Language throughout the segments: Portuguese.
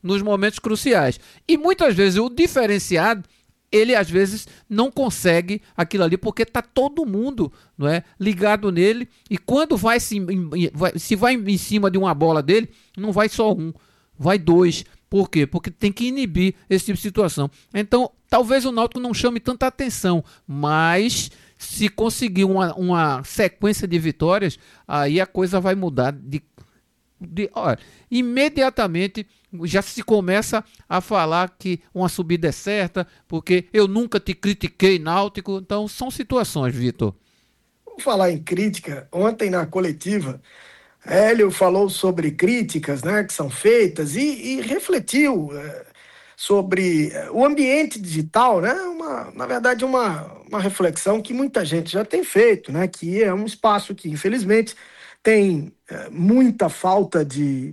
nos momentos cruciais. E muitas vezes o diferenciado, ele às vezes não consegue aquilo ali, porque está todo mundo, não é, ligado nele, e quando se vai em cima de uma bola dele, não vai só um, vai dois. Por quê? Porque tem que inibir esse tipo de situação. Então, talvez o Náutico não chame tanta atenção, mas se conseguir uma sequência de vitórias, aí a coisa vai mudar olha, imediatamente já se começa a falar que uma subida é certa, porque eu nunca te critiquei, Náutico. Então são situações, Vitor. Vou falar em crítica. Ontem na coletiva, Hélio falou sobre críticas, né, que são feitas e refletiu sobre o ambiente digital, né, na verdade uma reflexão que muita gente já tem feito, né, que é um espaço que infelizmente tem muita falta de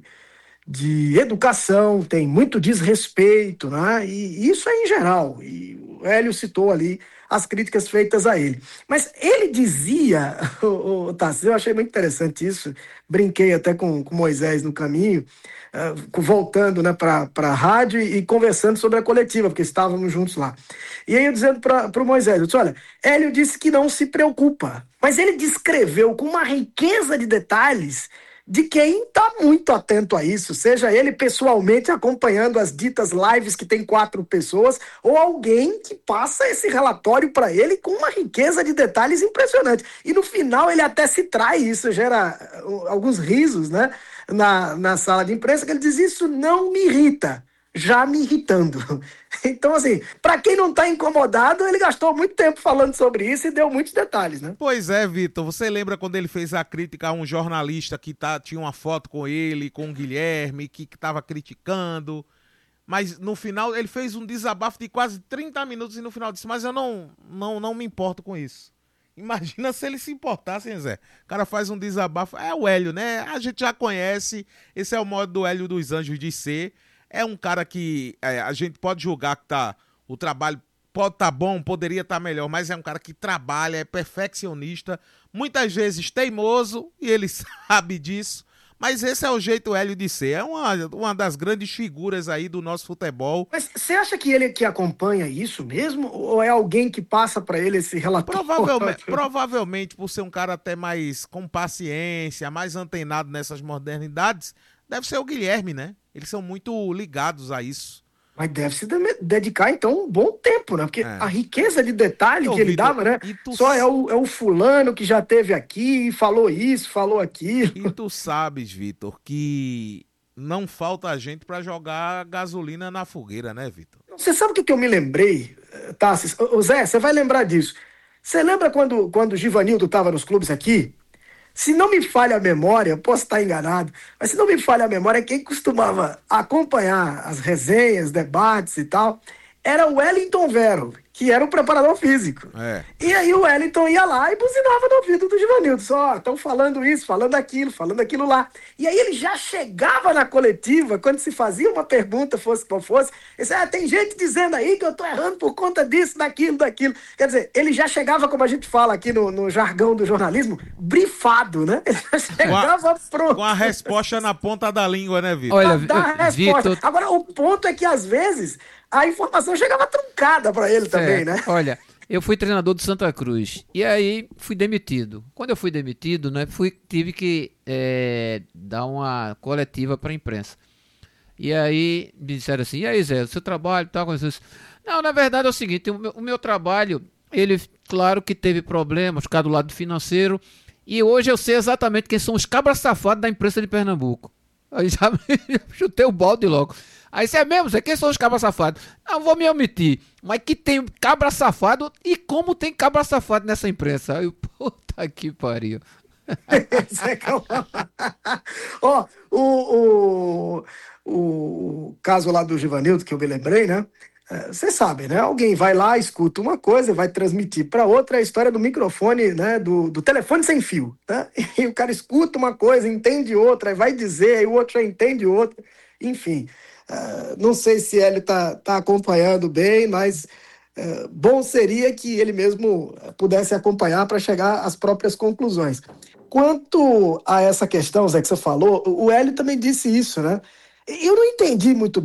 educação, tem muito desrespeito, né? E isso é em geral. E o Hélio citou ali as críticas feitas a ele. Mas ele dizia, o Tarcísio, eu achei muito interessante isso, brinquei até com Moisés no caminho, voltando, né, para a rádio e conversando sobre a coletiva, porque estávamos juntos lá. E aí eu dizendo para o Moisés, eu disse, olha, Hélio disse que não se preocupa, mas ele descreveu com uma riqueza de detalhes de quem está muito atento a isso, seja ele pessoalmente acompanhando as ditas lives que tem 4 pessoas, ou alguém que passa esse relatório para ele com uma riqueza de detalhes impressionante. E no final ele até se trai, isso gera alguns risos, né, na sala de imprensa, que ele diz, isso não me irrita, já me irritando. Então, assim, para quem não está incomodado, ele gastou muito tempo falando sobre isso e deu muitos detalhes, né? Pois é, Vitor, você lembra quando ele fez a crítica a um jornalista que tinha uma foto com ele, com o Guilherme, que estava criticando, mas no final ele fez um desabafo de quase 30 minutos e no final disse, mas eu não me importo com isso. Imagina se ele se importasse, hein, Zé? O cara faz um desabafo, é o Hélio, né? A gente já conhece, esse é o modo do Hélio dos Anjos de ser. É um cara que a gente pode julgar que o trabalho pode estar bom, poderia estar melhor, mas é um cara que trabalha, é perfeccionista, muitas vezes teimoso, e ele sabe disso, mas esse é o jeito Hélio de ser. É uma das grandes figuras aí do nosso futebol. Mas você acha que ele que acompanha isso mesmo? Ou é alguém que passa para ele esse relatório? Provavelmente, por ser um cara até mais com paciência, mais antenado nessas modernidades, deve ser o Guilherme, né? Eles são muito ligados a isso. Mas deve se dedicar, então, um bom tempo, né? Porque a riqueza de detalhe que ele Victor, dava, né? Só é o fulano que já esteve aqui e falou isso, falou aquilo. E tu sabes, Vitor, que não falta gente para jogar gasolina na fogueira, né, Vitor? Você sabe o que eu me lembrei, Tassis? Ô Zé, você vai lembrar disso. Você lembra quando o Givanildo estava nos clubes aqui? Se não me falha a memória, posso estar enganado, mas se não me falha a memória, quem costumava acompanhar as resenhas, debates e tal, era o Wellington Vero, que era o preparador físico. E aí o Wellington ia lá e buzinava no ouvido do Givanildo. Só, estão falando isso, falando aquilo lá. E aí ele já chegava na coletiva, quando se fazia uma pergunta, fosse qual fosse, ele disse, tem gente dizendo aí que eu tô errando por conta disso, daquilo. Quer dizer, ele já chegava, como a gente fala aqui no jargão do jornalismo, brifado, né? Ele já chegava pronto. Com a resposta na ponta da língua, né, Vitor? Olha, Vitor... Agora, o ponto é que, às vezes, a informação chegava truncada para ele também, né? Olha, eu fui treinador do Santa Cruz e aí fui demitido. Quando eu fui demitido, né, tive que dar uma coletiva para a imprensa. E aí me disseram assim, e aí Zé, o seu trabalho tal, não, na verdade é o seguinte, o meu trabalho, ele, claro que teve problemas, por causa do lado financeiro, e hoje eu sei exatamente quem são os cabras safados da imprensa de Pernambuco. Aí já chutei o balde logo. Aí você é mesmo, Zé, quem são os cabras safados? Não vou me omitir, mas que tem cabra safado e como tem cabra safado nessa imprensa. Aí, puta que pariu. Ó, o caso lá do Givanildo, que eu me lembrei, né? Você sabe, né? Alguém vai lá, escuta uma coisa, vai transmitir para outra a história do microfone, né? Do telefone sem fio, né? E o cara escuta uma coisa, entende outra, aí vai dizer, aí o outro já entende outra, enfim. Não sei se ele tá acompanhando bem, mas bom seria que ele mesmo pudesse acompanhar para chegar às próprias conclusões. Quanto a essa questão, Zé, que você falou, o Hélio também disse isso, né? Eu não entendi muito